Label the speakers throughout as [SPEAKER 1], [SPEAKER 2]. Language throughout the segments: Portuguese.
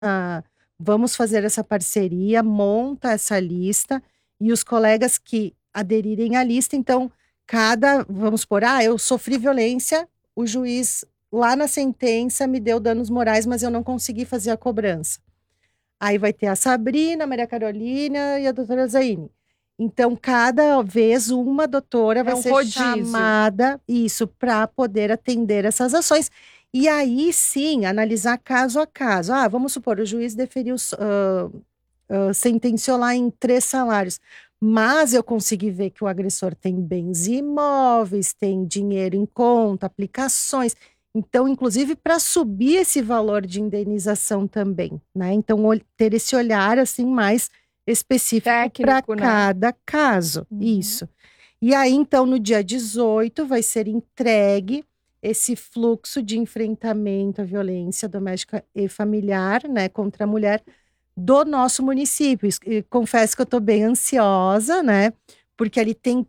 [SPEAKER 1] vamos fazer essa parceria, monta essa lista, e os colegas que aderirem à lista, então, vamos supor, eu sofri violência, o juiz lá na sentença me deu danos morais, mas eu não consegui fazer a cobrança. Aí vai ter a Sabrina, a Maria Carolina e a doutora Zaine. Então, cada vez uma doutora vai
[SPEAKER 2] um
[SPEAKER 1] ser
[SPEAKER 2] rodízio.
[SPEAKER 1] chamada, isso, para poder atender essas ações. E aí, sim, analisar caso a caso. Vamos supor, o juiz deferiu, sentenciou lá em 3 salários, mas eu consegui ver que o agressor tem bens imóveis, tem dinheiro em conta, aplicações. Então, inclusive, para subir esse valor de indenização também, né? Então, ter esse olhar, assim, mais específico para
[SPEAKER 2] Técnico, né?
[SPEAKER 1] cada caso. Isso. E aí, então, no dia 18, vai ser entregue esse fluxo de enfrentamento à violência doméstica e familiar, né, contra a mulher do nosso município. E confesso que eu estou bem ansiosa, né? Porque ali tem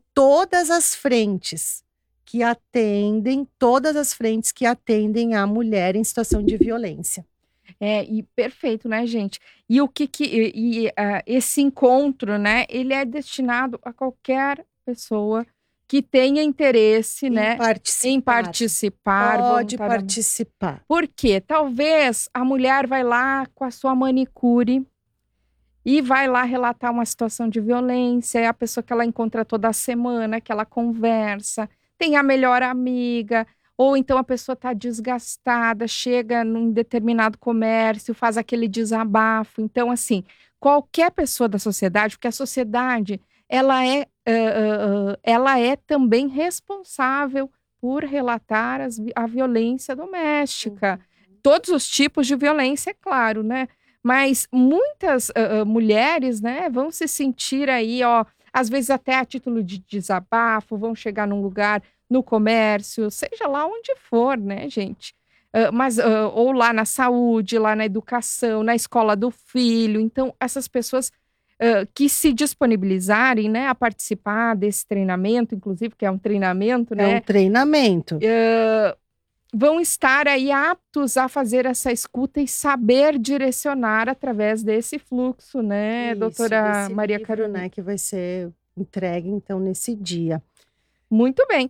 [SPEAKER 1] todas as frentes que atendem a mulher em situação de violência.
[SPEAKER 2] E perfeito, né, gente? E esse encontro, né, ele é destinado a qualquer pessoa que tenha interesse, né, em participar
[SPEAKER 1] Pode
[SPEAKER 2] voluntariamente.
[SPEAKER 1] participar.
[SPEAKER 2] Por quê? Talvez a mulher vai lá com a sua manicure e vai lá relatar uma situação de violência, é a pessoa que ela encontra toda semana, que ela conversa, tem a melhor amiga, ou então a pessoa está desgastada, chega num determinado comércio, faz aquele desabafo. Então, assim, qualquer pessoa da sociedade, porque a sociedade, ela é também responsável por relatar a violência doméstica. Todos os tipos de violência, é claro, né? Mas muitas mulheres, né, vão se sentir aí, às vezes até a título de desabafo, vão chegar num lugar, no comércio, seja lá onde for, né, gente? Ou lá na saúde, lá na educação, na escola do filho. Então, essas pessoas que se disponibilizarem, né, a participar desse treinamento, inclusive, que é um treinamento, né?
[SPEAKER 1] É um treinamento.
[SPEAKER 2] Vão estar aí aptos a fazer essa escuta e saber direcionar através desse fluxo, né,
[SPEAKER 1] Isso,
[SPEAKER 2] doutora
[SPEAKER 1] desse
[SPEAKER 2] Maria
[SPEAKER 1] livro,
[SPEAKER 2] Carolina?
[SPEAKER 1] né, que vai ser entregue, então, nesse dia.
[SPEAKER 2] Muito bem.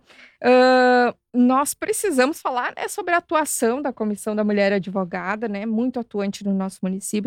[SPEAKER 2] Nós precisamos falar, né, sobre a atuação da Comissão da Mulher Advogada, né, muito atuante no nosso município,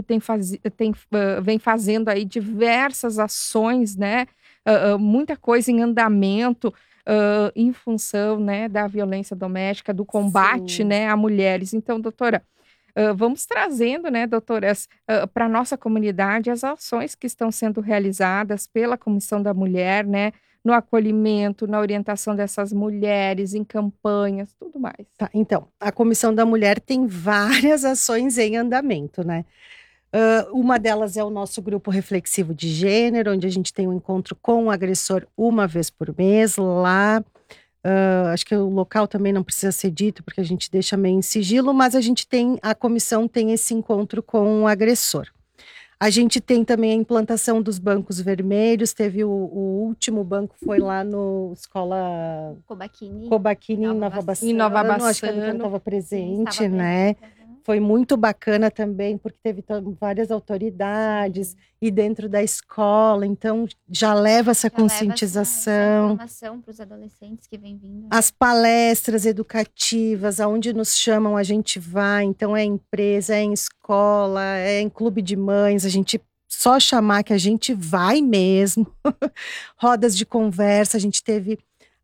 [SPEAKER 2] vem fazendo aí diversas ações, né, muita coisa em andamento, em função, né, da violência doméstica, do combate, né, a mulheres. Então, doutora, vamos trazendo, né, doutoras, para a nossa comunidade as ações que estão sendo realizadas pela Comissão da Mulher, né, no acolhimento, na orientação dessas mulheres, em campanhas, tudo mais.
[SPEAKER 1] Tá, então, a Comissão da Mulher tem várias ações em andamento, né? Uma delas é o nosso grupo reflexivo de gênero, onde a gente tem um encontro com o agressor uma vez por mês lá. Acho que o local também não precisa ser dito, porque a gente deixa meio em sigilo, mas a comissão tem esse encontro com o agressor. A gente tem também a implantação dos bancos vermelhos, teve o último banco, foi lá no Escola Cobaquini, em Nova Bassano, acho que a doutora estava presente, né? Foi muito bacana também, porque teve várias autoridades e dentro da escola, então já leva essa conscientização.
[SPEAKER 3] Essa informação para os adolescentes que vêm vindo.
[SPEAKER 1] As palestras educativas, aonde nos chamam, a gente vai, então é em empresa, é em escola, é em clube de mães, a gente só chamar que a gente vai mesmo. Rodas de conversa, a gente teve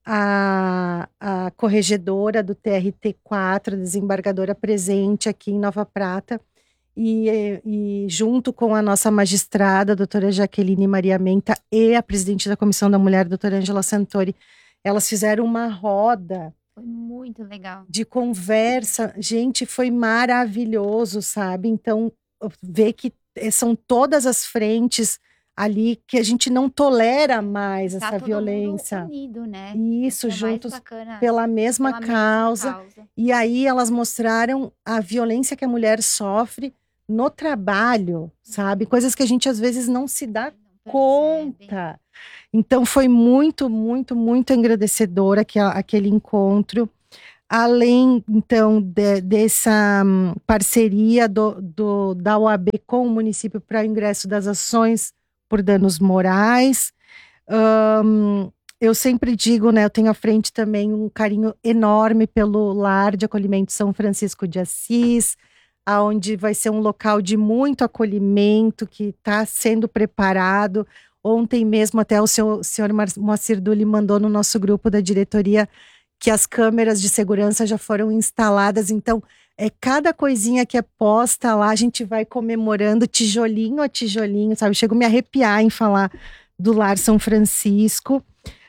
[SPEAKER 1] a corregedora do TRT4, a desembargadora presente aqui em Nova Prata, e junto com a nossa magistrada, a doutora Jaqueline Maria Menta, e a presidente da Comissão da Mulher, a doutora Ângela Santori, elas fizeram uma roda.
[SPEAKER 3] Foi muito legal.
[SPEAKER 1] De conversa. Gente, foi maravilhoso, sabe? Então, ver que são todas as frentes ali que a gente não tolera mais essa violência.
[SPEAKER 3] Mundo unido, né?
[SPEAKER 1] Isso, juntos pela mesma causa. E aí elas mostraram a violência que a mulher sofre no trabalho, sabe? Coisas que a gente às vezes não se dá conta. Então foi muito, muito, muito engrandecedor aquele encontro. Além, então, dessa parceria da OAB com o município para o ingresso das ações por danos morais. Eu sempre digo, né, eu tenho à frente também um carinho enorme pelo Lar de Acolhimento São Francisco de Assis, aonde vai ser um local de muito acolhimento, que está sendo preparado. Ontem mesmo até o senhor Moacir Dulli mandou no nosso grupo da diretoria que as câmeras de segurança já foram instaladas, então cada coisinha que é posta lá, a gente vai comemorando tijolinho a tijolinho, sabe? Chego a me arrepiar em falar do Lar São Francisco.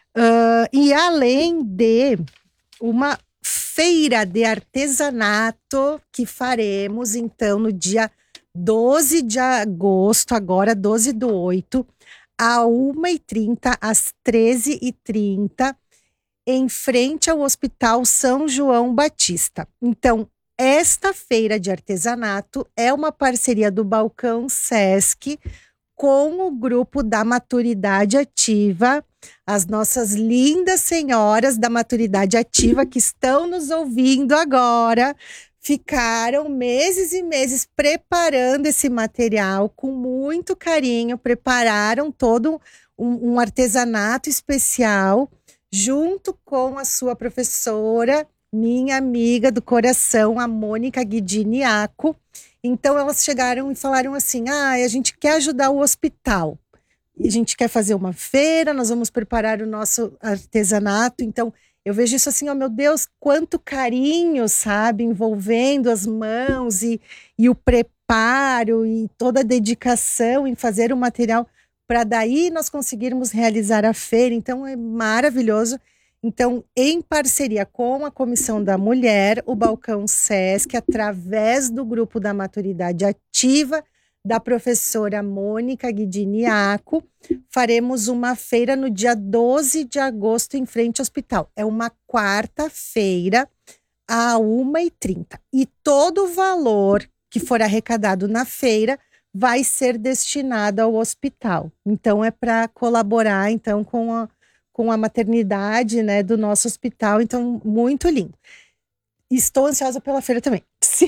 [SPEAKER 1] E além de uma feira de artesanato que faremos, então, no dia 12 de agosto, agora 12/8, às 1h30, às 13h30, em frente ao Hospital São João Batista. Então, esta feira de artesanato é uma parceria do Balcão Sesc com o grupo da Maturidade Ativa, as nossas lindas senhoras da Maturidade Ativa que estão nos ouvindo agora, ficaram meses e meses preparando esse material com muito carinho, prepararam todo um artesanato especial, junto com a sua professora, minha amiga do coração, a Mônica Guidiniaco. Então, elas chegaram e falaram assim, a gente quer ajudar o hospital, a gente quer fazer uma feira, nós vamos preparar o nosso artesanato. Então, eu vejo isso assim, meu Deus, quanto carinho, sabe, envolvendo as mãos e o preparo e toda a dedicação em fazer o material, para daí nós conseguirmos realizar a feira. Então, é maravilhoso. Então, em parceria com a Comissão da Mulher, o Balcão Sesc, através do grupo da Maturidade Ativa, da professora Mônica Guidiniaco, faremos uma feira no dia 12 de agosto em frente ao hospital. É uma quarta-feira, às 1h30. E todo o valor que for arrecadado na feira vai ser destinado ao hospital. Então, é para colaborar então, com a maternidade, né, do nosso hospital. Então, muito lindo. Estou ansiosa pela feira também.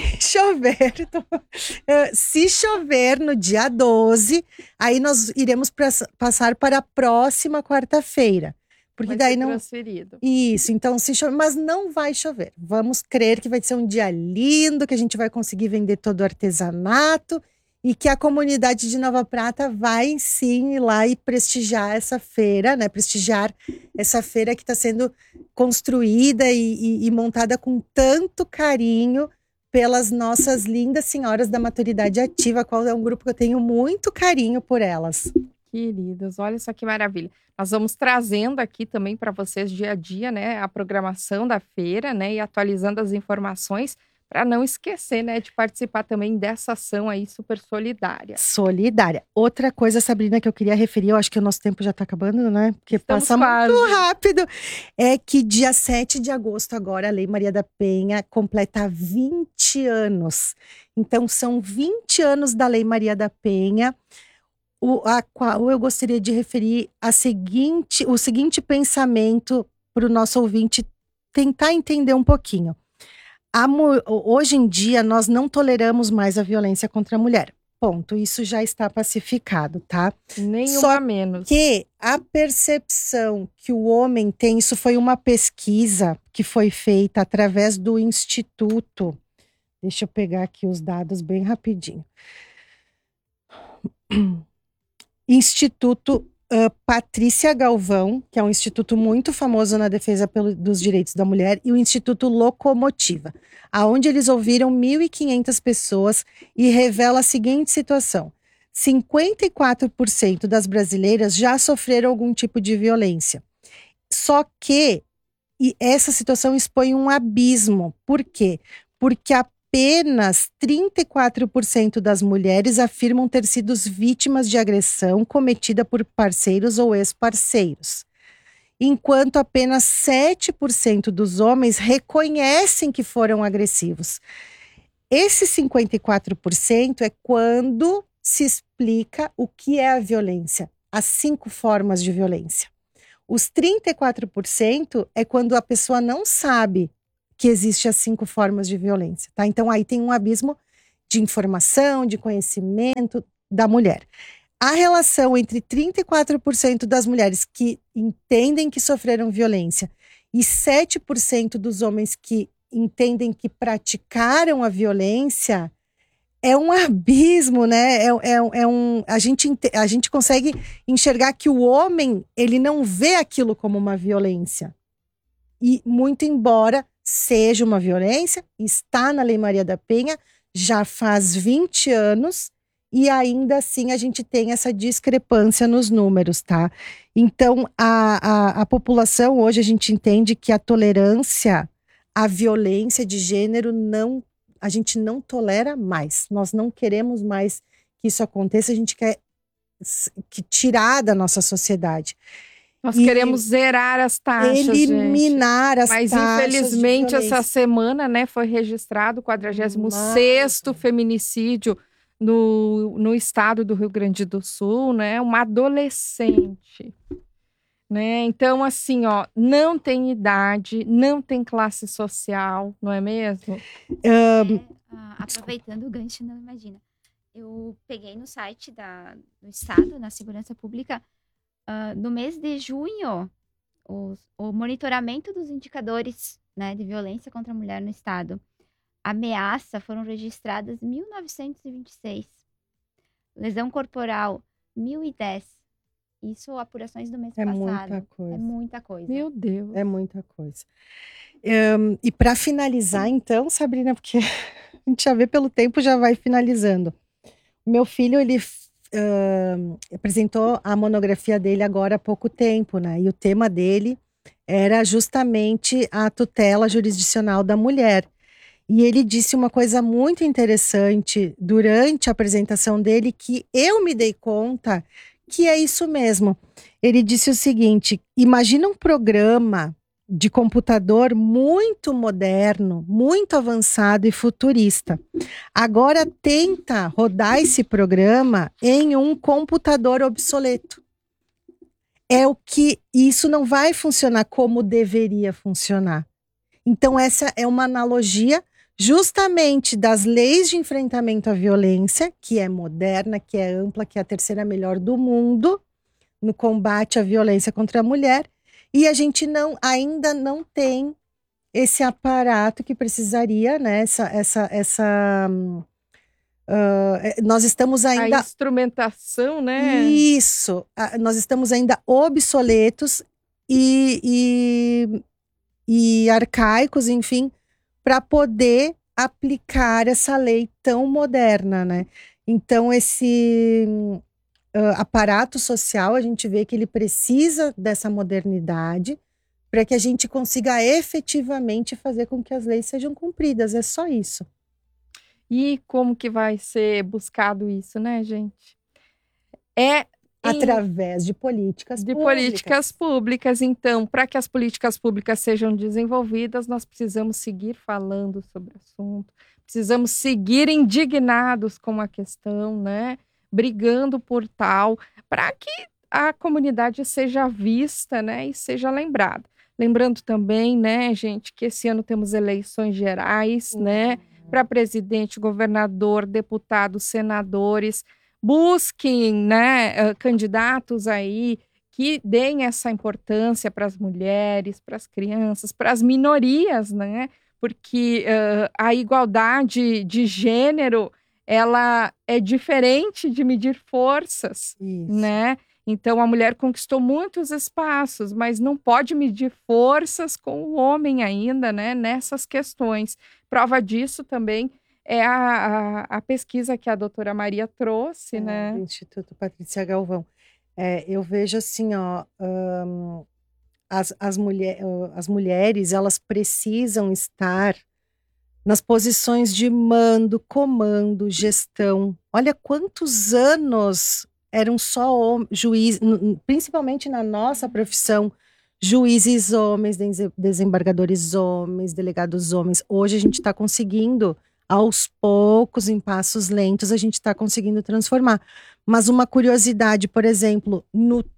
[SPEAKER 1] Se chover no dia 12, aí nós iremos passar para a próxima quarta-feira. Porque
[SPEAKER 2] vai
[SPEAKER 1] daí
[SPEAKER 2] ser
[SPEAKER 1] não.
[SPEAKER 2] Transferido.
[SPEAKER 1] Isso, então se chover, mas não vai chover. Vamos crer que vai ser um dia lindo, que a gente vai conseguir vender todo o artesanato e que a comunidade de Nova Prata vai sim ir lá e prestigiar essa feira, né? Prestigiar essa feira que está sendo construída e montada com tanto carinho pelas nossas lindas senhoras da Maturidade Ativa, qual é um grupo que eu tenho muito carinho por elas.
[SPEAKER 2] Queridas, olha só que maravilha. Nós vamos trazendo aqui também para vocês dia a dia, né, a programação da feira, né, e atualizando as informações para não esquecer, né, de participar também dessa ação aí super solidária.
[SPEAKER 1] Solidária. Outra coisa, Sabrina, que eu queria referir, eu acho que o nosso tempo já está acabando, né? Porque
[SPEAKER 2] Estamos
[SPEAKER 1] passa
[SPEAKER 2] quase.
[SPEAKER 1] muito rápido. É que dia 7 de agosto agora, a Lei Maria da Penha completa 20 anos. Então, são 20 anos da Lei Maria da Penha, a qual eu gostaria de referir o seguinte pensamento para o nosso ouvinte tentar entender um pouquinho. Hoje em dia, nós não toleramos mais a violência contra a mulher. Ponto. Isso já está pacificado, tá?
[SPEAKER 2] Nenhuma menos.
[SPEAKER 1] Que a percepção que o homem tem, isso foi uma pesquisa que foi feita através do Instituto. Deixa eu pegar aqui os dados bem rapidinho. Instituto Patrícia Galvão, que é um instituto muito famoso na defesa dos direitos da mulher, e o Instituto Locomotiva, aonde eles ouviram 1.500 pessoas e revela a seguinte situação: 54% das brasileiras já sofreram algum tipo de violência. Só que essa situação expõe um abismo. Por quê? Porque apenas 34% das mulheres afirmam ter sido vítimas de agressão cometida por parceiros ou ex-parceiros, enquanto apenas 7% dos homens reconhecem que foram agressivos. Esse 54% é quando se explica o que é a violência, as 5 formas de violência. Os 34% é quando a pessoa não sabe que existe as 5 formas de violência, tá? Então aí tem um abismo de informação, de conhecimento da mulher. A relação entre 34% das mulheres que entendem que sofreram violência e 7% dos homens que entendem que praticaram a violência é um abismo, né? A gente consegue enxergar que o homem, ele não vê aquilo como uma violência. E muito embora seja uma violência, está na Lei Maria da Penha, já faz 20 anos, e ainda assim a gente tem essa discrepância nos números, tá? Então, a população hoje, a gente entende que a tolerância à violência de gênero a gente não tolera mais. Nós não queremos mais que isso aconteça, a gente quer tirar da nossa sociedade.
[SPEAKER 2] Nós queremos zerar as taxas,
[SPEAKER 1] eliminar as
[SPEAKER 2] Mas,
[SPEAKER 1] taxas
[SPEAKER 2] infelizmente,
[SPEAKER 1] de violência.
[SPEAKER 2] essa semana, né, foi registrado o 46º feminicídio no estado do Rio Grande do Sul, né? Uma adolescente. Né? Então, assim, ó, não tem idade, não tem classe social, não é mesmo?
[SPEAKER 3] Aproveitando o gancho, não imagina. Eu peguei no site do Estado, na Segurança Pública, no mês de junho, o monitoramento dos indicadores, né, de violência contra a mulher no Estado. Ameaça foram registradas 1.926. Lesão corporal, 1.010. Isso, apurações do mês passado.
[SPEAKER 1] Muita coisa.
[SPEAKER 3] É muita coisa.
[SPEAKER 2] Meu Deus.
[SPEAKER 1] É muita coisa. E para finalizar, então, Sabrina, porque a gente já vê pelo tempo, já vai finalizando. Meu filho, ele apresentou a monografia dele agora há pouco tempo, né? E o tema dele era justamente a tutela jurisdicional da mulher. E ele disse uma coisa muito interessante durante a apresentação dele, que eu me dei conta que é isso mesmo. Ele disse o seguinte: imagina um programa de computador muito moderno, muito avançado e futurista. Agora tenta rodar esse programa em um computador obsoleto. Isso não vai funcionar como deveria funcionar. Então essa é uma analogia justamente das leis de enfrentamento à violência, que é moderna, que é ampla, que é a terceira melhor do mundo no combate à violência contra a mulher, e a gente ainda não tem esse aparato que precisaria, né? Nós estamos ainda...
[SPEAKER 2] A instrumentação, né?
[SPEAKER 1] Isso! Nós estamos ainda obsoletos e arcaicos, enfim, para poder aplicar essa lei tão moderna, né? Então, esse aparato social, a gente vê que ele precisa dessa modernidade para que a gente consiga efetivamente fazer com que as leis sejam cumpridas. É só isso.
[SPEAKER 2] E como que vai ser buscado isso, né, gente?
[SPEAKER 1] Através de políticas
[SPEAKER 2] públicas. Então, para que as políticas públicas sejam desenvolvidas, nós precisamos seguir falando sobre o assunto, precisamos seguir indignados com a questão, né? Brigando por tal, para que a comunidade seja vista, né? E seja lembrada. Lembrando também, né, gente, que esse ano temos eleições gerais, né? Para presidente, governador, deputados, senadores. Busquem, né, candidatos aí que deem essa importância para as mulheres, para as crianças, para as minorias, né? Porque a igualdade de gênero, ela é diferente de medir forças, né? Então, a mulher conquistou muitos espaços, mas não pode medir forças com o homem ainda, né? Nessas questões. Prova disso também é a pesquisa que a doutora Maria trouxe, né?
[SPEAKER 1] Do Instituto Patrícia Galvão. Eu vejo assim, ó, as mulheres, elas precisam estar nas posições de mando, comando, gestão. Olha quantos anos eram só juízes, principalmente na nossa profissão, juízes homens, desembargadores homens, delegados homens. Hoje a gente está conseguindo, aos poucos, em passos lentos, a gente está conseguindo transformar. Mas uma curiosidade, por exemplo,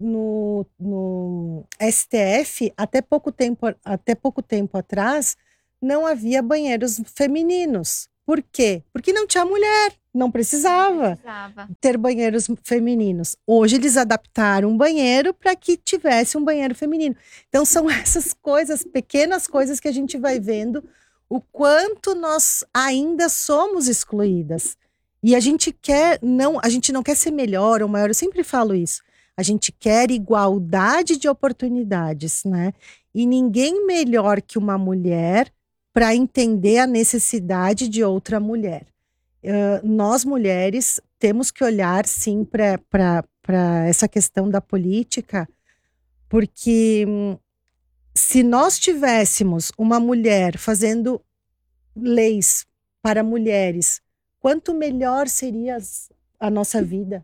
[SPEAKER 1] no STF, até pouco tempo atrás, não havia banheiros femininos. Por quê? Porque não tinha mulher, não precisava ter banheiros femininos. Hoje eles adaptaram um banheiro para que tivesse um banheiro feminino. Então são essas coisas, pequenas coisas que a gente vai vendo o quanto nós ainda somos excluídas. E a gente não quer ser melhor ou maior, eu sempre falo isso. A gente quer igualdade de oportunidades, né? E ninguém melhor que uma mulher para entender a necessidade de outra mulher. Nós, mulheres, temos que olhar, sim, para essa questão da política, porque se nós tivéssemos uma mulher fazendo leis para mulheres, quanto melhor seria a nossa vida.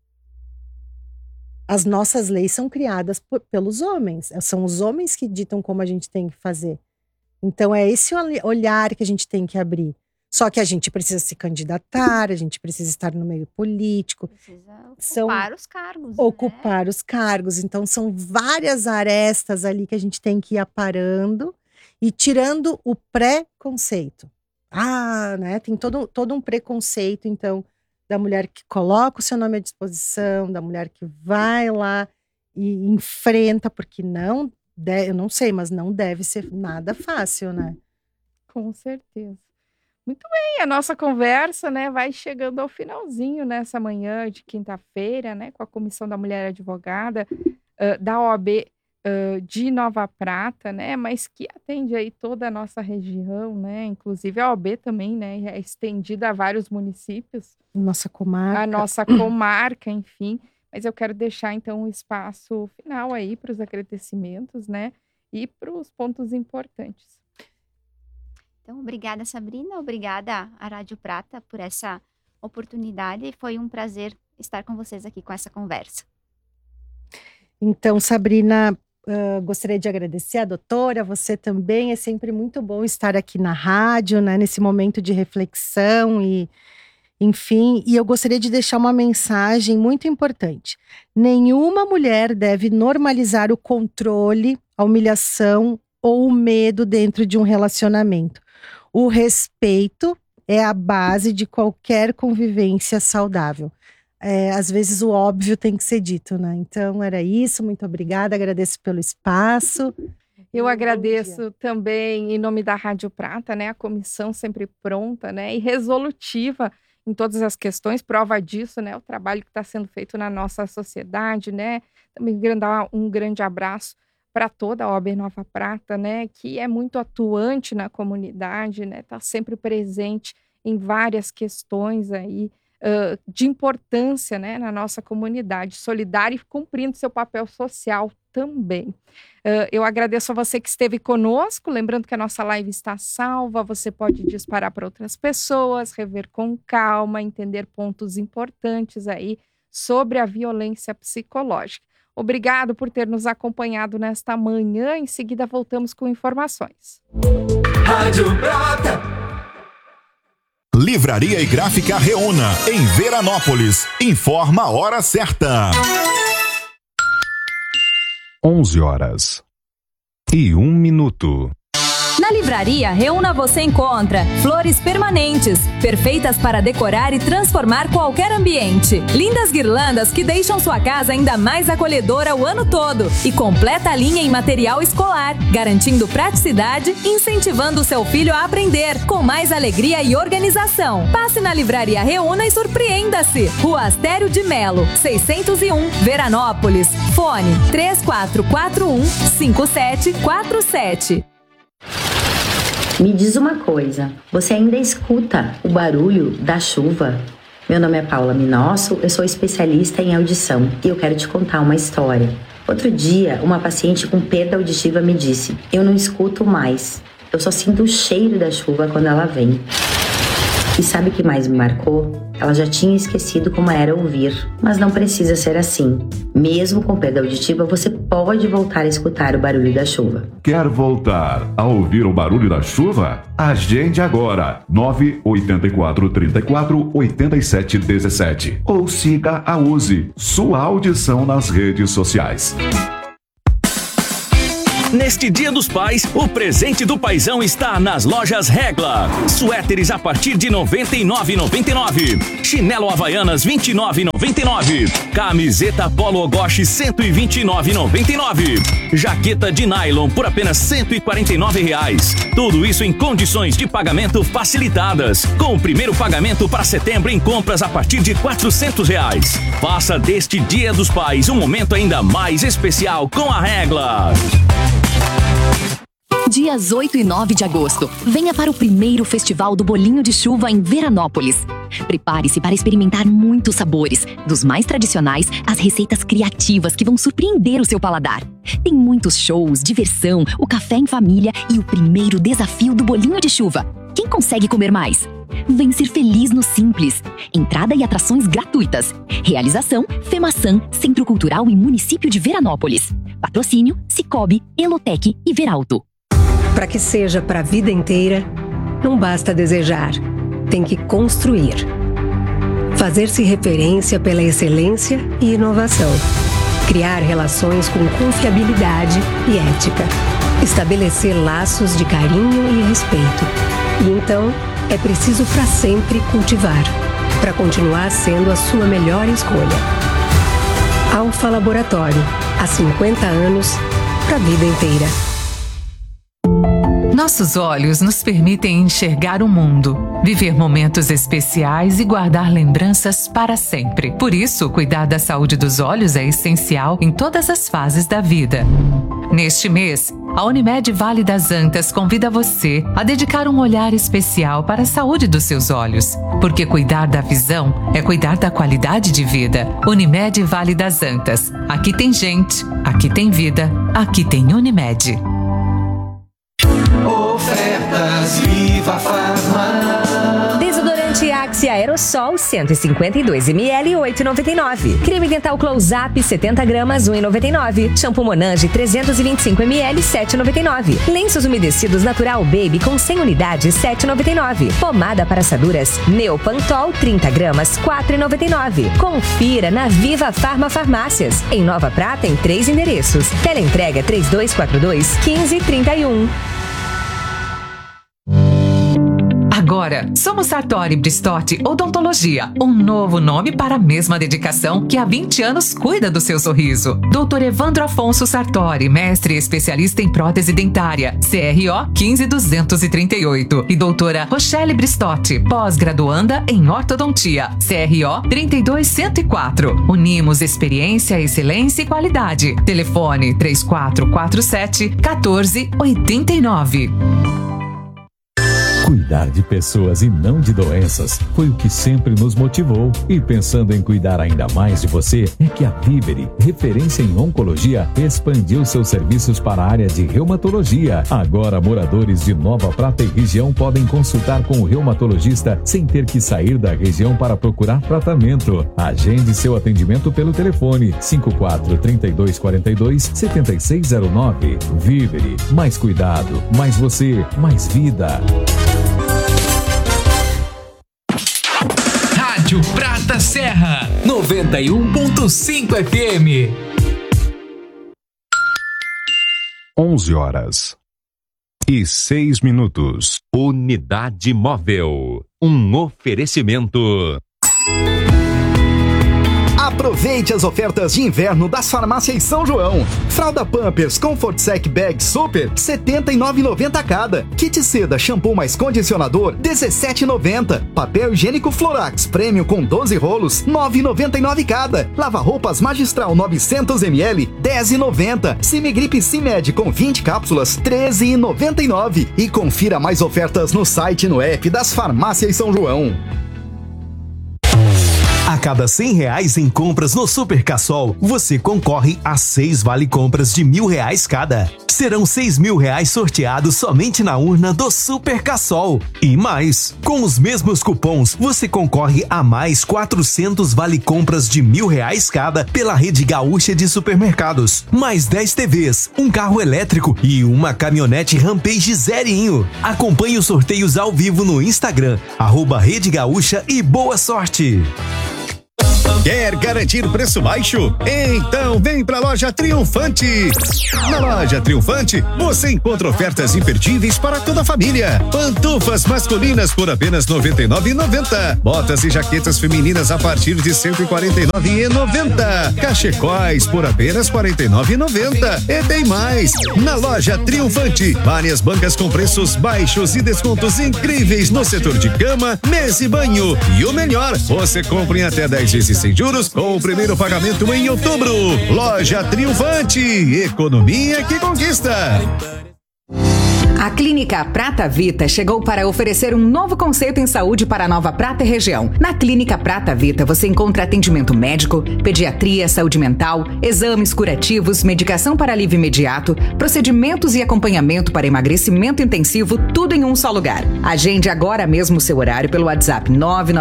[SPEAKER 1] As nossas leis são criadas pelos homens, são os homens que ditam como a gente tem que fazer. Então é esse olhar que a gente tem que abrir. Só que a gente precisa se candidatar, a gente precisa estar no meio político.
[SPEAKER 3] Precisa ocupar os cargos.
[SPEAKER 1] Ocupar os cargos. Então são várias arestas ali que a gente tem que ir aparando e tirando o preconceito. Né? Tem todo um preconceito, então, da mulher que coloca o seu nome à disposição, da mulher que vai lá e enfrenta, porque eu não sei, mas não deve ser nada fácil, né?
[SPEAKER 2] Com certeza. Muito bem, a nossa conversa, né, vai chegando ao finalzinho nessa manhã de quinta-feira, né, com a Comissão da Mulher Advogada da OAB de Nova Prata, né, mas que atende aí toda a nossa região, né, inclusive a OAB também, né, é estendida a vários municípios.
[SPEAKER 1] Nossa comarca.
[SPEAKER 2] A nossa comarca, enfim. Mas eu quero deixar, então, um espaço final aí para os agradecimentos, né? E para os pontos importantes.
[SPEAKER 3] Então, obrigada, Sabrina. Obrigada à Rádio Prata por essa oportunidade. Foi um prazer estar com vocês aqui com essa conversa.
[SPEAKER 1] Então, Sabrina, gostaria de agradecer a doutora, você também. É sempre muito bom estar aqui na rádio, né? Nesse momento de reflexão enfim, e eu gostaria de deixar uma mensagem muito importante. Nenhuma mulher deve normalizar o controle, a humilhação ou o medo dentro de um relacionamento. O respeito é a base de qualquer convivência saudável. Às vezes o óbvio tem que ser dito, né? Então era isso, muito obrigada, agradeço pelo espaço.
[SPEAKER 2] Eu agradeço também, em nome da Rádio Prata, né? A comissão sempre pronta, né? E resolutiva em todas as questões, prova disso, né, o trabalho que está sendo feito na nossa sociedade, né, também dar um grande abraço para toda a OAB Nova Prata, né, que é muito atuante na comunidade, né, está sempre presente em várias questões aí de importância, né, na nossa comunidade, solidária e cumprindo seu papel social também. Eu agradeço a você que esteve conosco, lembrando que a nossa live está salva, você pode disparar para outras pessoas, rever com calma, entender pontos importantes aí sobre a violência psicológica. Obrigado por ter nos acompanhado nesta manhã, em seguida voltamos com informações.
[SPEAKER 4] Rádio Prata. Livraria e Gráfica Reúna, em Veranópolis. Informa a hora certa. 11h01.
[SPEAKER 5] Na Livraria Reúna você encontra flores permanentes, perfeitas para decorar e transformar qualquer ambiente. Lindas guirlandas que deixam sua casa ainda mais acolhedora o ano todo. E completa a linha em material escolar, garantindo praticidade e incentivando o seu filho a aprender com mais alegria e organização. Passe na Livraria Reúna e surpreenda-se. Rua Astério de Melo, 601, Veranópolis. Fone 3441-5747.
[SPEAKER 6] Me diz uma coisa, você ainda escuta o barulho da chuva? Meu nome é Paula Minosso, eu sou especialista em audição e eu quero te contar uma história. Outro dia, uma paciente com perda auditiva me disse: eu não escuto mais, eu só sinto o cheiro da chuva quando ela vem. E sabe o que mais me marcou? Ela já tinha esquecido como era ouvir, mas não precisa ser assim. Mesmo com perda auditiva, você pode voltar a escutar o barulho da chuva.
[SPEAKER 7] Quer voltar a ouvir o barulho da chuva? Agende agora, 984-34-8717. Ou siga a USE, sua audição nas redes sociais.
[SPEAKER 8] Neste Dia dos Pais, o presente do paizão está nas lojas Regla. Suéteres a partir de R$ 99,99. Chinelo Havaianas R$ 29,99. Camiseta Polo Ogoshi R$ 129,99. Jaqueta de nylon por apenas R$ 149,00. Tudo isso em condições de pagamento facilitadas. Com o primeiro pagamento para setembro em compras a partir de R$ 400,00. Faça deste Dia dos Pais um momento ainda mais especial com a Regla.
[SPEAKER 9] Dias 8 e 9 de agosto, venha para o primeiro Festival do Bolinho de Chuva em Veranópolis. Prepare-se para experimentar muitos sabores, dos mais tradicionais às receitas criativas que vão surpreender o seu paladar. Tem muitos shows, diversão, o café em família e o primeiro desafio do Bolinho de Chuva. Quem consegue comer mais? Vem ser feliz no Simples. Entrada e atrações gratuitas. Realização: FEMASAN, Centro Cultural e Município de Veranópolis. Patrocínio: Cicobi, Elotec e Veralto.
[SPEAKER 10] Para que seja para a vida inteira, não basta desejar, tem que construir. Fazer-se referência pela excelência e inovação. Criar relações com confiabilidade e ética. Estabelecer laços de carinho e respeito. E então, é preciso para sempre cultivar, para continuar sendo a sua melhor escolha. Alfa Laboratório, há 50 anos, para a vida inteira.
[SPEAKER 11] Nossos olhos nos permitem enxergar o mundo, viver momentos especiais e guardar lembranças para sempre. Por isso, cuidar da saúde dos olhos é essencial em todas as fases da vida. Neste mês, a Unimed Vale das Antas convida você a dedicar um olhar especial para a saúde dos seus olhos, porque cuidar da visão é cuidar da qualidade de vida. Unimed Vale das Antas. Aqui tem gente, aqui tem vida, aqui tem Unimed.
[SPEAKER 12] Ofertas Viva Farma.
[SPEAKER 13] Desodorante Axe Aerosol 152 ml 8,99. Creme dental Close-Up 70 gramas 1,99. Shampoo Monange 325 ml 7,99. Lenços umedecidos Natural Baby com 100 unidades 7,99. Pomada para assaduras Neopantol 30 gramas 4,99. Confira na Viva Farma Farmácias. Em Nova Prata em 3 endereços. Teleentrega 3242 1531.
[SPEAKER 11] Agora, somos Sartori Bristotti Odontologia, um novo nome para a mesma dedicação que há 20 anos cuida do seu sorriso. Dr. Evandro Afonso Sartori, mestre e especialista em prótese dentária, CRO 15238. E doutora Rochelle Bristotti, pós-graduanda em ortodontia, CRO 32104. Unimos experiência, excelência e qualidade. Telefone 3447 1489.
[SPEAKER 14] Cuidar de pessoas e não de doenças foi o que sempre nos motivou. E pensando em cuidar ainda mais de você, é que a Vivere, referência em oncologia, expandiu seus serviços para a área de reumatologia. Agora, moradores de Nova Prata e região podem consultar com o reumatologista sem ter que sair da região para procurar tratamento. Agende seu atendimento pelo telefone 54-3242-7609. Vivere, mais cuidado, mais você, mais vida.
[SPEAKER 15] Rádio Prata Serra 91.5 FM.
[SPEAKER 16] 11h06. Unidade Móvel. Um oferecimento. Aproveite as ofertas de inverno das farmácias São João. Fralda Pampers Comfort Sec Bag Super, R$ 79,90 cada. Kit seda shampoo mais condicionador, R$ 17,90. Papel higiênico Florax Premium com 12 rolos, R$ 9,99 cada. Lava-roupas Magistral 900 ml, R$ 10,90. Cimigripe Cimed com 20 cápsulas, R$ 13,99. E confira mais ofertas no site e no app das farmácias São João.
[SPEAKER 17] A cada R$100 em compras no Super Cassol, você concorre a 6 vale-compras de R$1.000 cada. Serão R$6.000 sorteados somente na urna do Super Cassol. E mais, com os mesmos cupons, você concorre a mais 400 vale-compras de R$1.000 cada pela rede gaúcha de supermercados. Mais 10 TVs, um carro elétrico e uma caminhonete Rampage zerinho. Acompanhe os sorteios ao vivo no Instagram, @Rede Gaúcha e boa sorte!
[SPEAKER 18] Quer garantir preço baixo? Então vem pra Loja Triunfante. Na Loja Triunfante, você encontra ofertas imperdíveis para toda a família. Pantufas masculinas por apenas R$ 99,90. Botas e jaquetas femininas a partir de R$ 149,90. Cachecóis por apenas R$ 49,90. E tem mais. Na Loja Triunfante, várias bancas com preços baixos e descontos incríveis no setor de cama, mesa e banho. E o melhor, você compra em até 10 vezes sem juros com o primeiro pagamento em outubro. Loja Triunfante, economia que conquista.
[SPEAKER 19] A Clínica Prata Vita chegou para oferecer um novo conceito em saúde para a Nova Prata e região. Na Clínica Prata Vita você encontra atendimento médico, pediatria, saúde mental, exames curativos, medicação para alívio imediato, procedimentos e acompanhamento para emagrecimento intensivo, tudo em um só lugar. Agende agora mesmo o seu horário pelo WhatsApp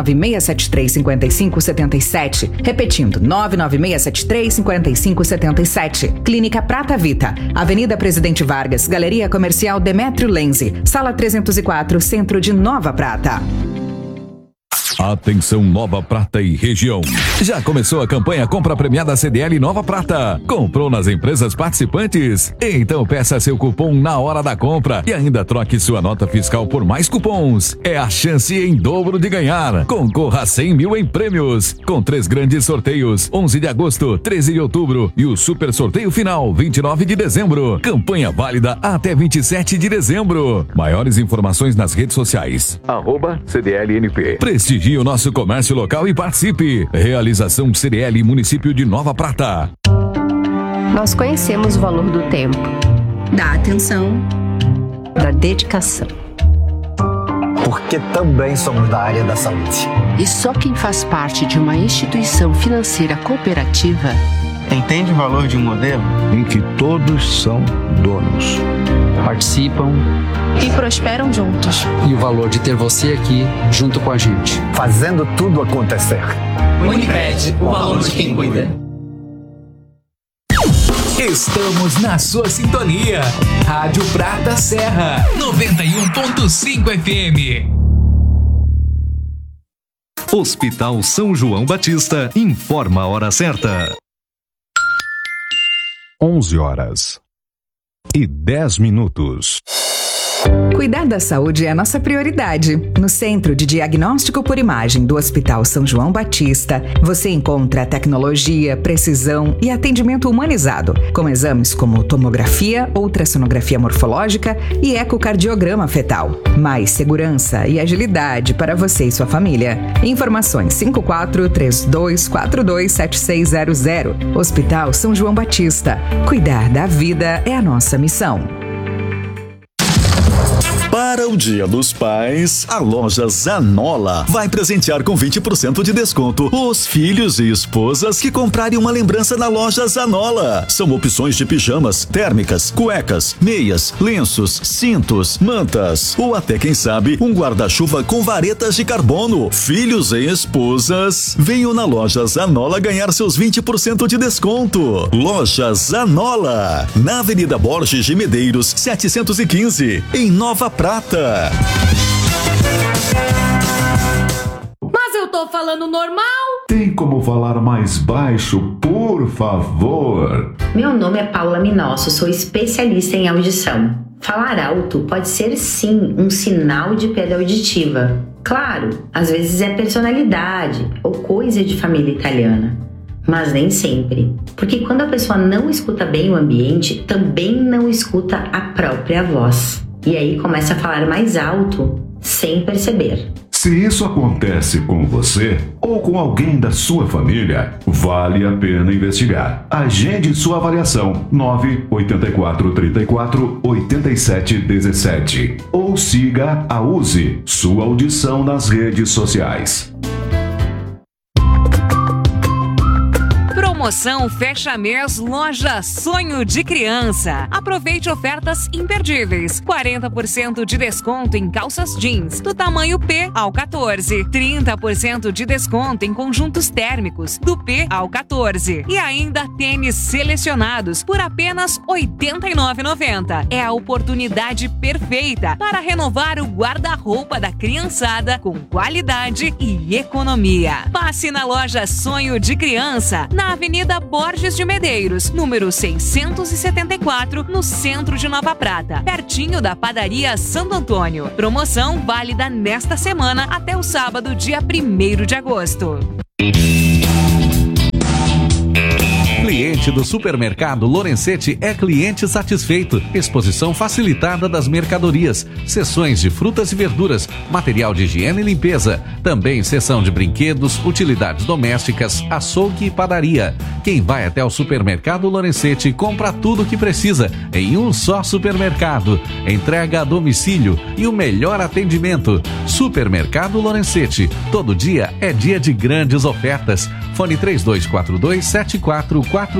[SPEAKER 19] 996735577. Repetindo, 996735577. Clínica Prata Vita, Avenida Presidente Vargas, Galeria Comercial Demetrio Lenze, Sala 304, Centro de Nova Prata.
[SPEAKER 14] Atenção Nova Prata e região. Já começou a campanha Compra Premiada CDL Nova Prata. Comprou nas empresas participantes? Então peça seu cupom na hora da compra e ainda troque sua nota fiscal por mais cupons. É a chance em dobro de ganhar. Concorra a 100 mil em prêmios, com 3 grandes sorteios, 11 de agosto, 13 de outubro e o super sorteio final, 29 de dezembro. Campanha válida até 27 de dezembro. Maiores informações nas redes sociais. @CDLNP. Prestigie o nosso comércio local e participe. Realização CDL Município de Nova Prata.
[SPEAKER 20] Nós conhecemos o valor do tempo, da atenção, da dedicação.
[SPEAKER 21] Porque também somos da área da saúde.
[SPEAKER 20] E só quem faz parte de uma instituição financeira cooperativa
[SPEAKER 22] entende o valor de um modelo
[SPEAKER 23] em que todos são donos,
[SPEAKER 22] participam
[SPEAKER 20] e prosperam juntos.
[SPEAKER 22] E o valor de ter você aqui junto com a gente,
[SPEAKER 21] fazendo tudo acontecer.
[SPEAKER 15] Unimed, o valor de quem cuida. Estamos na sua sintonia. Rádio Prata Serra, 91.5 FM.
[SPEAKER 24] Hospital São João Batista informa a hora certa.
[SPEAKER 14] 11h10.
[SPEAKER 19] Cuidar da saúde é a nossa prioridade. No Centro de Diagnóstico por Imagem do Hospital São João Batista, você encontra tecnologia, precisão e atendimento humanizado, com exames como tomografia, ultrassonografia morfológica e ecocardiograma fetal. Mais segurança e agilidade para você e sua família. Informações 5432427600. Hospital São João Batista. Cuidar da vida é a nossa missão.
[SPEAKER 4] Para o Dia dos Pais, a loja Zanola vai presentear com 20% de desconto os filhos e esposas que comprarem uma lembrança na loja Zanola. São opções de pijamas, térmicas, cuecas, meias, lenços, cintos, mantas ou até, quem sabe, um guarda-chuva com varetas de carbono. Filhos e esposas, venham na loja Zanola ganhar seus 20% de desconto. Loja Zanola, na Avenida Borges de Medeiros, 715, em Nova Prata.
[SPEAKER 25] Mas eu tô falando normal?
[SPEAKER 7] Tem como falar mais baixo, por favor?
[SPEAKER 6] Meu nome é Paula Minosso, sou especialista em audição. Falar alto pode ser sim um sinal de perda auditiva. Claro, às vezes é personalidade ou coisa de família italiana. Mas nem sempre, porque quando a pessoa não escuta bem o ambiente, também não escuta a própria voz. E aí começa a falar mais alto, sem perceber.
[SPEAKER 7] Se isso acontece com você ou com alguém da sua família, vale a pena investigar. Agende sua avaliação 984348717 ou siga a USE, sua audição nas redes sociais.
[SPEAKER 1] Promoção Fecha Mês Loja Sonho de Criança. Aproveite ofertas imperdíveis. 40% de desconto em calças jeans do tamanho P ao 14. 30% de desconto em conjuntos térmicos do P ao 14. E ainda tênis selecionados por apenas R$ 89,90. É a oportunidade perfeita para renovar o guarda-roupa da criançada com qualidade e economia. Passe na Loja Sonho de Criança, na Avenida Borges de Medeiros, número 674, no centro de Nova Prata, pertinho da Padaria Santo Antônio. Promoção válida nesta semana até o sábado, dia 1º de agosto.
[SPEAKER 24] Cliente do Supermercado Lorenzetti é cliente satisfeito. Exposição facilitada das mercadorias, seções de frutas e verduras, material de higiene e limpeza. Também seção de brinquedos, utilidades domésticas, açougue e padaria. Quem vai até o Supermercado Lorenzetti compra tudo o que precisa em um só supermercado. Entrega a domicílio e o melhor atendimento. Supermercado Lorenzetti. Todo dia é dia de grandes ofertas. Fone 3242-7444.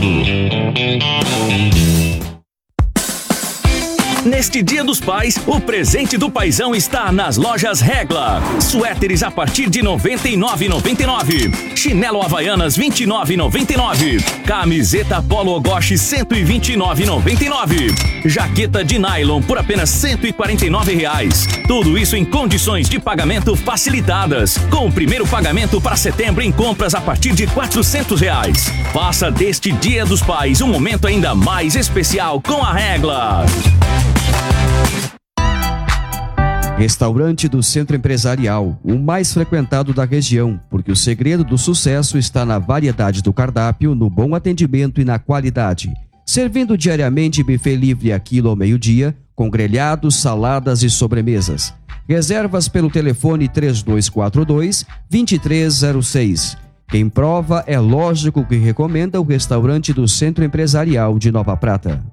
[SPEAKER 2] Neste Dia dos Pais, o presente do paizão está nas lojas Regla. Suéteres a partir de R$ 99,99. Chinelo Havaianas R$ 29,99. Camiseta Polo Ogoshi R$ 129,99. Jaqueta de nylon por apenas R$ 149,00. Tudo isso em condições de pagamento facilitadas. Com o primeiro pagamento para setembro em compras a partir de R$ 400,00. Faça deste Dia dos Pais um momento ainda mais especial com a Regla.
[SPEAKER 3] Restaurante do Centro Empresarial, o mais frequentado da região, porque o segredo do sucesso está na variedade do cardápio, no bom atendimento e na qualidade. Servindo diariamente buffet livre a quilo ao meio-dia, com grelhados, saladas e sobremesas. Reservas pelo telefone 3242-2306. Quem prova é lógico que recomenda o restaurante do Centro Empresarial de Nova Prata.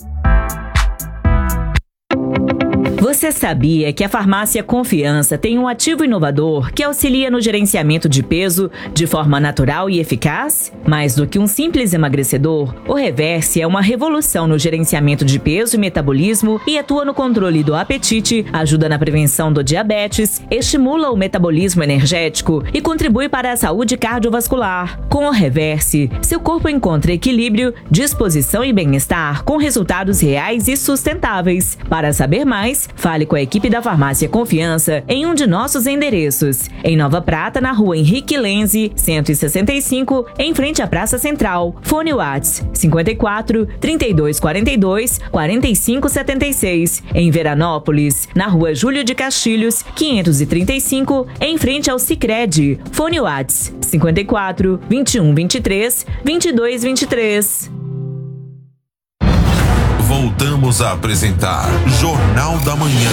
[SPEAKER 5] Você sabia que a Farmácia Confiança tem um ativo inovador que auxilia no gerenciamento de peso de forma natural e eficaz? Mais do que um simples emagrecedor, o Reverse é uma revolução no gerenciamento de peso e metabolismo e atua no controle do apetite, ajuda na prevenção do diabetes, estimula o metabolismo energético e contribui para a saúde cardiovascular. Com o Reverse, seu corpo encontra equilíbrio, disposição e bem-estar com resultados reais e sustentáveis. Para saber mais, fale com a equipe da Farmácia Confiança em um de nossos endereços. Em Nova Prata, na rua Henrique Lenze, 165, em frente à Praça Central. Fone Whats 54 3242 4576. Em Veranópolis, na rua Júlio de Castilhos, 535, em frente ao Sicredi. Fone Whats 54 2123 2223.
[SPEAKER 8] Voltamos a apresentar Jornal da Manhã.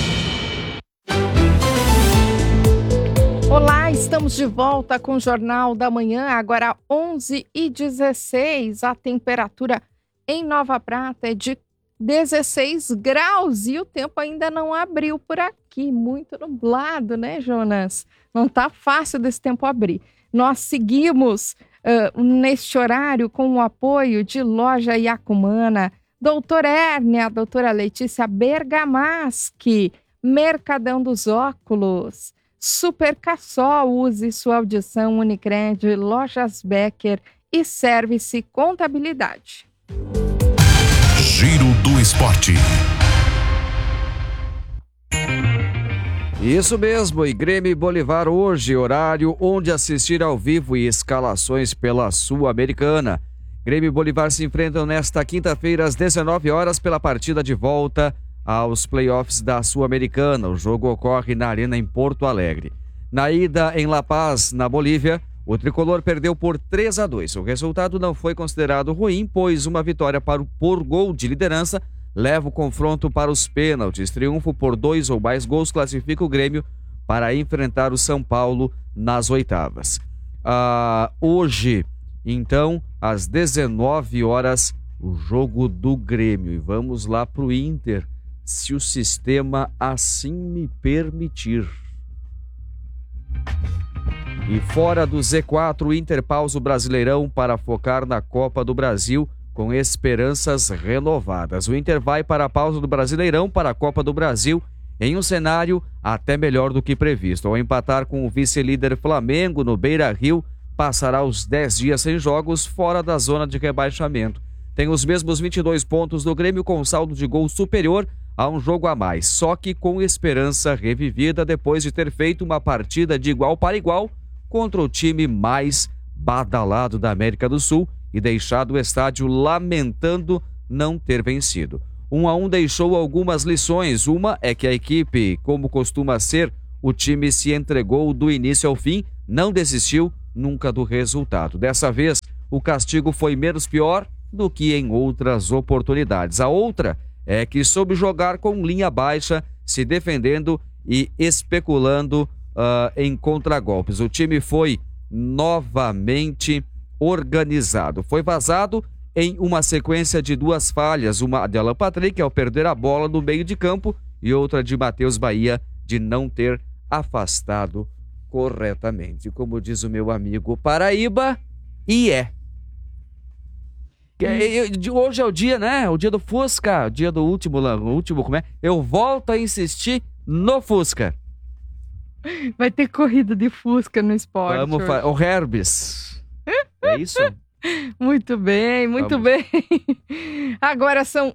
[SPEAKER 26] Olá, estamos de volta com o Jornal da Manhã, agora 11h16. A temperatura em Nova Prata é de 16 graus e o tempo ainda não abriu por aqui. Muito nublado, né, Jonas? Não tá fácil desse tempo abrir. Nós seguimos neste horário com o apoio de Loja Iacumana, Doutora Hérnia, doutora Letícia Bergamaschi, Mercadão dos Óculos, Super Cassol, use sua audição, Unicred, Lojas Becker e Service Contabilidade.
[SPEAKER 8] Giro do Esporte.
[SPEAKER 3] Isso mesmo, e Grêmio e Bolívar hoje, horário onde assistir ao vivo e escalações pela Sul-Americana. Grêmio e Bolívar se enfrentam nesta quinta-feira às 19 horas pela partida de volta aos playoffs da Sul-Americana. O jogo ocorre na Arena em Porto Alegre. Na ida em La Paz, na Bolívia, o tricolor perdeu por 3-2. O resultado não foi considerado ruim, pois uma vitória por gol de liderança leva o confronto para os pênaltis. Triunfo por 2 ou mais gols classifica o Grêmio para enfrentar o São Paulo nas oitavas. Hoje, então, às 19 horas, o jogo do Grêmio. E vamos lá para o Inter, se o sistema assim me permitir. E fora do Z4, o Inter pausa o Brasileirão para focar na Copa do Brasil com esperanças renovadas. O Inter vai para a pausa do Brasileirão para a Copa do Brasil em um cenário até melhor do que previsto. Ao empatar com o vice-líder Flamengo no Beira-Rio, passará os 10 dias sem jogos fora da zona de rebaixamento. Tem os mesmos 22 pontos do Grêmio com saldo de gol superior a um jogo a mais, só que com esperança revivida depois de ter feito uma partida de igual para igual contra o time mais badalado da América do Sul e deixado o estádio lamentando não ter vencido. 1-1 deixou algumas lições. Uma é que a equipe, como costuma ser, o time se entregou do início ao fim, não desistiu nunca do resultado. Dessa vez, o castigo foi menos pior do que em outras oportunidades. A outra é que soube jogar com linha baixa, se defendendo e especulando em contragolpes. O time foi novamente organizado. Foi vazado em uma sequência de duas falhas, uma de Alan Patrick ao perder a bola no meio de campo e outra de Matheus Bahia de não ter afastado corretamente. Como diz o meu amigo Paraíba, e é. Hoje é o dia, né? O dia do Fusca, o dia do último, como é? Eu volto a insistir no Fusca.
[SPEAKER 26] Vai ter corrida de Fusca no esporte.
[SPEAKER 3] Vamos o Herbes. É isso?
[SPEAKER 26] Muito bem, muito bem. Agora são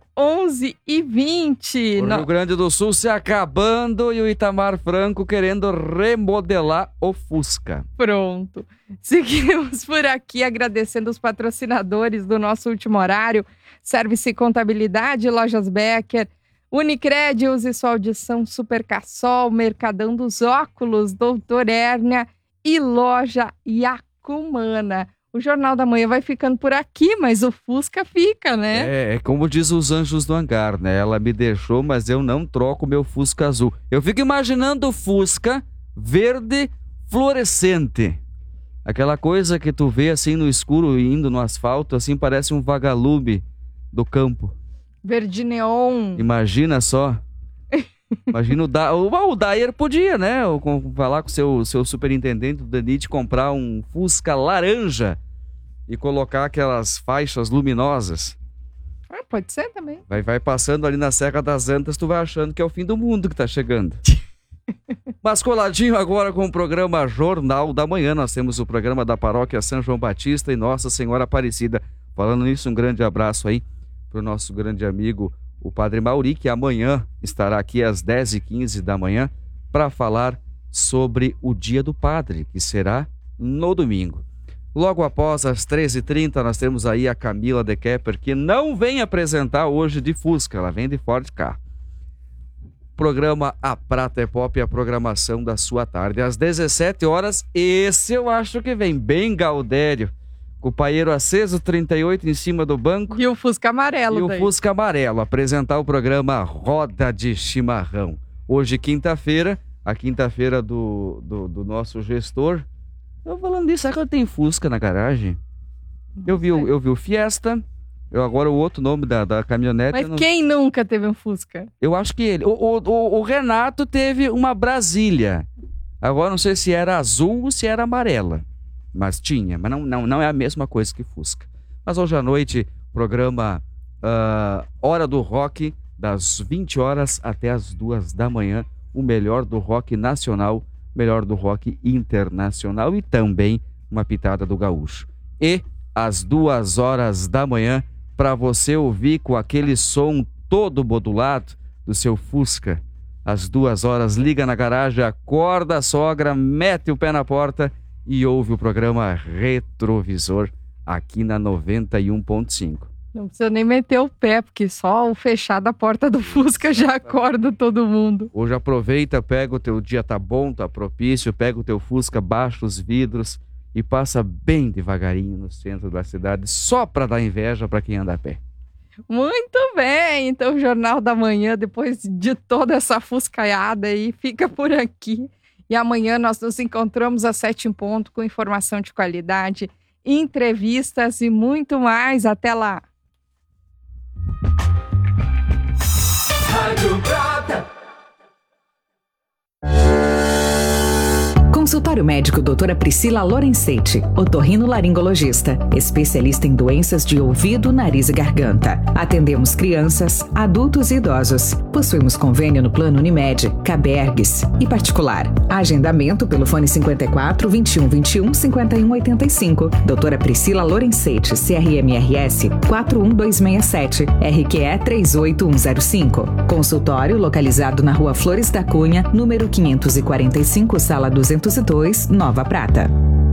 [SPEAKER 26] 11h20.
[SPEAKER 3] O Rio Grande do Sul se acabando e o Itamar Franco querendo remodelar o Fusca.
[SPEAKER 26] Pronto. Seguimos por aqui agradecendo os patrocinadores do nosso último horário. Service e Contabilidade, Lojas Becker, Unicred, use sua audição, Super Cassol, Mercadão dos Óculos, Doutor Hérnia e Loja Yacumana. O Jornal da Manhã vai ficando por aqui, mas o Fusca fica, né?
[SPEAKER 3] É como diz os anjos do hangar, né? Ela me deixou, mas eu não troco meu Fusca azul. Eu fico imaginando o Fusca verde fluorescente. Aquela coisa que tu vê assim no escuro indo no asfalto, assim parece um vagalume do campo.
[SPEAKER 26] Verde neon.
[SPEAKER 3] Imagina só. Imagina o Dair podia, né? Falar com o seu superintendente do DENIT, comprar um Fusca laranja e colocar aquelas faixas luminosas.
[SPEAKER 26] Pode ser também.
[SPEAKER 3] Vai passando ali na Serra das Antas, tu vai achando que é o fim do mundo que tá chegando. Mas coladinho agora com o programa Jornal da Manhã, nós temos o programa da Paróquia São João Batista e Nossa Senhora Aparecida. Falando nisso, um grande abraço aí pro nosso grande amigo o Padre Mauri, que amanhã estará aqui às 10h15 da manhã para falar sobre o Dia do Padre, que será no domingo. Logo após, às 13h30, nós temos aí a Camila De Kepper, que não vem apresentar hoje de Fusca, ela vem de Ford Ka. Programa A Prata é Pop, a programação da sua tarde. Às 17h, esse eu acho que vem bem Gaudério. Com o paeiro aceso, 38 em cima do banco.
[SPEAKER 26] E o Fusca amarelo.
[SPEAKER 3] E o Fusca amarelo, apresentar o programa Roda de Chimarrão. Hoje, quinta-feira, a quinta-feira do nosso gestor. Eu falando disso, será que eu tenho Fusca na garagem? Eu vi o Fiesta, agora o outro nome da caminhonete.
[SPEAKER 26] Mas quem nunca teve um Fusca?
[SPEAKER 3] Eu acho que ele. O Renato teve uma Brasília. Agora não sei se era azul ou se era amarela. Mas tinha, mas não é a mesma coisa que Fusca. Mas hoje à noite, programa Hora do Rock, das 20h até as 2h da manhã, o melhor do rock nacional, melhor do rock internacional e também uma pitada do gaúcho. E às 2h da manhã, para você ouvir com aquele som todo modulado do seu Fusca, às 2h, liga na garagem, acorda a sogra, mete o pé na porta e ouve o programa Retrovisor aqui na 91.5.
[SPEAKER 26] Não precisa nem meter o pé, porque só o fechar da porta do Fusca já acorda todo mundo.
[SPEAKER 3] Hoje aproveita, pega o teu dia, tá bom, tá propício, pega o teu Fusca, baixa os vidros e passa bem devagarinho no centro da cidade, só para dar inveja para quem anda a pé.
[SPEAKER 26] Muito bem, então o Jornal da Manhã, depois de toda essa fuscaiada aí, fica por aqui. E amanhã nós nos encontramos às 7h com informação de qualidade, entrevistas e muito mais. Até lá!
[SPEAKER 15] Rádio Prata.
[SPEAKER 19] Consultório médico doutora Priscila Lorenzetti, otorrinolaringologista, especialista em doenças de ouvido, nariz e garganta. Atendemos crianças, adultos e idosos. Possuímos convênio no Plano Unimed, Cabergues e particular. Agendamento pelo fone 54 21 21 51 85. Doutora Priscila Lorenzetti, CRMRS 41267, RQE 38105. Consultório localizado na Rua Flores da Cunha, número 545, sala 202, Nova Prata.